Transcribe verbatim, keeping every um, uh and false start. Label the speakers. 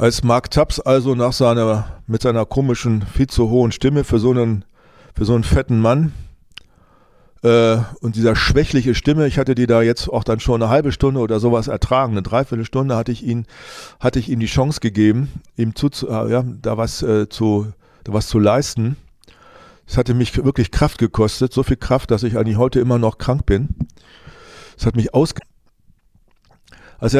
Speaker 1: Als Mark Taps also nach seiner, mit seiner komischen, viel zu hohen Stimme für so einen, für so einen fetten Mann äh, und dieser schwächliche Stimme, ich hatte die da jetzt auch dann schon eine halbe Stunde oder sowas ertragen, eine Dreiviertelstunde hatte ich ihn, hatte ich ihm die Chance gegeben, ihm zu, ja, da was äh, zu, da was zu leisten. Es hatte mich wirklich Kraft gekostet, so viel Kraft, dass ich eigentlich heute immer noch krank bin. Es hat mich ausge